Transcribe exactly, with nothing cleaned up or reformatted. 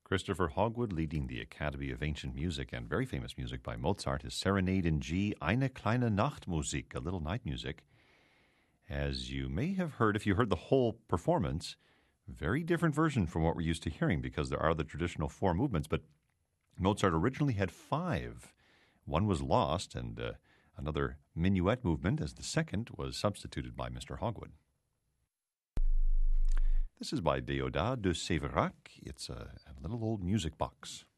Christopher Hogwood leading the Academy of Ancient Music and very famous music by Mozart, his Serenade in G, Eine kleine Nachtmusik, a little night music. As you may have heard, if you heard the whole performance, very different version from what we're used to hearing because there are the traditional four movements, but Mozart originally had five. One was lost, and uh, another minuet movement as the second was substituted by Mister Hogwood. This is by Déodat de Séverac. It's a, a little old music box.